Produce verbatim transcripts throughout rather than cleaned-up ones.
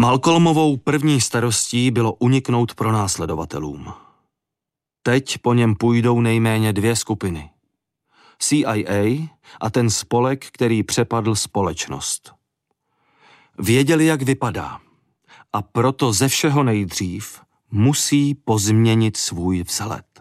Malcolmovou první starostí bylo uniknout pronásledovatelům. Teď po něm půjdou nejméně dvě skupiny. C I A a ten spolek, který přepadl společnost. Věděli, jak vypadá, a proto ze všeho nejdřív musí pozměnit svůj vzhled.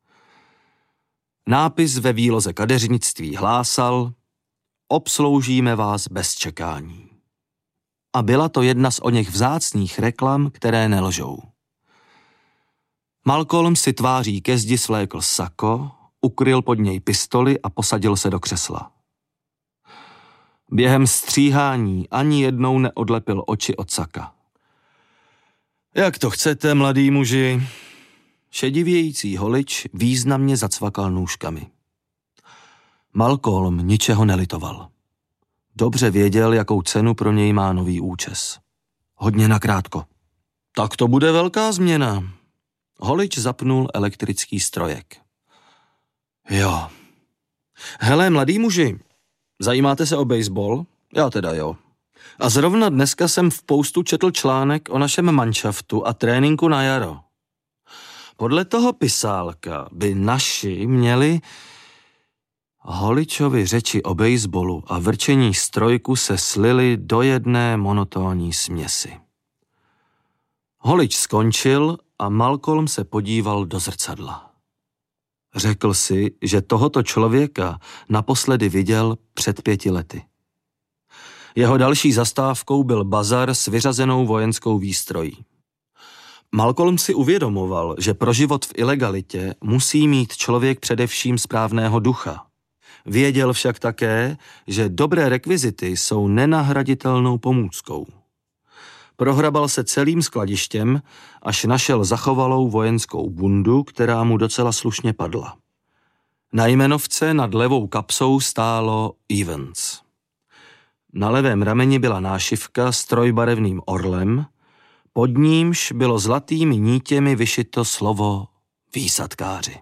Nápis ve výloze kadeřnictví hlásal: obsloužíme vás bez čekání. A byla to jedna z oněch vzácných reklam, které nelžou. Malcolm si tváří ke zdi svlékl sako, ukryl pod něj pistoli a posadil se do křesla. Během stříhání ani jednou neodlepil oči od saka. Jak to chcete, mladý muži? Šedivějící holič významně zacvakal nůžkami. Malcolm ničeho nelitoval. Dobře věděl, jakou cenu pro něj má nový účes. Hodně nakrátko. Tak to bude velká změna. Holič zapnul elektrický strojek. Jo. Hele, mladý muži, zajímáte se o baseball? Já teda jo. A zrovna dneska jsem v Postu četl článek o našem manšaftu a tréninku na jaro. Podle toho pisálka by naši měli... Holičovi řeči o baseballu a vrčení strojku se slily do jedné monotónní směsi. Holič skončil a Malcolm se podíval do zrcadla. Řekl si, že tohoto člověka naposledy viděl před pěti lety. Jeho další zastávkou byl bazar s vyřazenou vojenskou výstrojí. Malcolm si uvědomoval, že pro život v ilegalitě musí mít člověk především správného ducha. Věděl však také, že dobré rekvizity jsou nenahraditelnou pomůckou. Prohrabal se celým skladištěm, až našel zachovalou vojenskou bundu, která mu docela slušně padla. Na jmenovce nad levou kapsou stálo Evans. Na levém rameni byla nášivka s trojbarevným orlem, pod nímž bylo zlatými nítěmi vyšito slovo výsadkáři.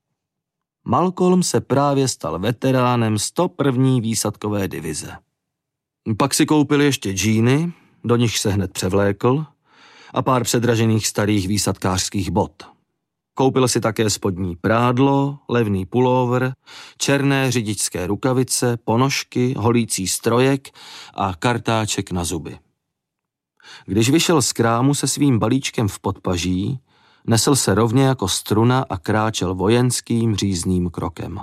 Malcolm se právě stal veteránem sto první výsadkové divize. Pak si koupil ještě džíny, do nich se hned převlékl, a pár předražených starých výsadkářských bot. Koupil si také spodní prádlo, levný pulóver, černé řidičské rukavice, ponožky, holící strojek a kartáček na zuby. Když vyšel z krámu se svým balíčkem v podpaží, nesl se rovně jako struna a kráčel vojenským řízným krokem.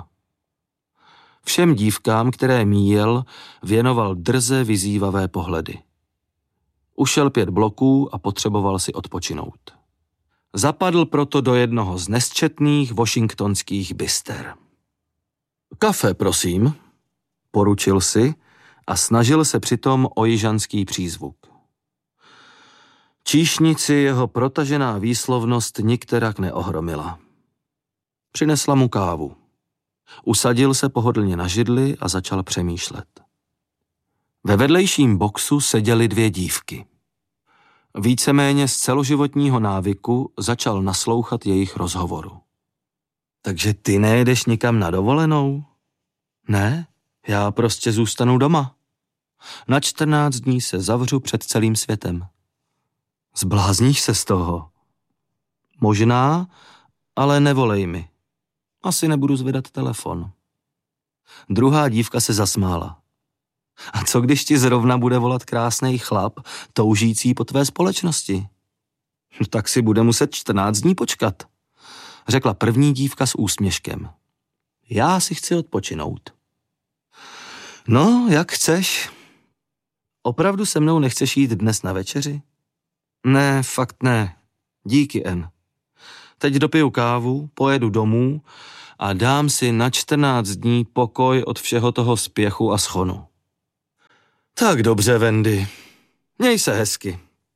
Všem dívkám, které míjel, věnoval drze vyzývavé pohledy. Ušel pět bloků a potřeboval si odpočinout. Zapadl proto do jednoho z nesčetných washingtonských bister. Kafe, prosím, poručil si a snažil se přitom o jižanský přízvuk. Číšnici jeho protažená výslovnost nikterak neohromila. Přinesla mu kávu. Usadil se pohodlně na židli a začal přemýšlet. Ve vedlejším boxu seděly dvě dívky. Víceméně z celoživotního návyku začal naslouchat jejich rozhovoru. Takže ty nejedeš nikam na dovolenou? Ne, já prostě zůstanu doma. Na čtrnáct dní se zavřu před celým světem. Zblázníš se z toho? Možná, ale nevolej mi. Asi nebudu zvedat telefon. Druhá dívka se zasmála. A co když ti zrovna bude volat krásný chlap, toužící po tvé společnosti? Tak si bude muset čtrnáct dní počkat, řekla první dívka s úsměškem. Já si chci odpočinout. No, jak chceš. Opravdu se mnou nechceš jít dnes na večeři? Ne, fakt ne. Díky, N. Teď dopiju kávu, pojedu domů a dám si na čtrnáct dní pokoj od všeho toho spěchu a schonu. Tak dobře, Wendy. Měj se hezky.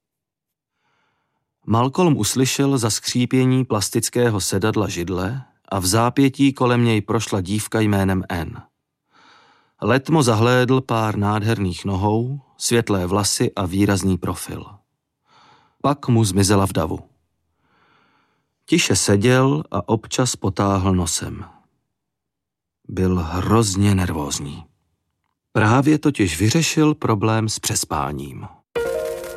Malcolm uslyšel zaskřípění plastického sedadla židle a v zápětí kolem něj prošla dívka jménem N. Letmo zahlédl pár nádherných nohou, světlé vlasy a výrazný profil. Pak mu zmizela v davu. Tiše seděl a občas potáhl nosem. Byl hrozně nervózní. Právě totiž vyřešil problém s přespáním.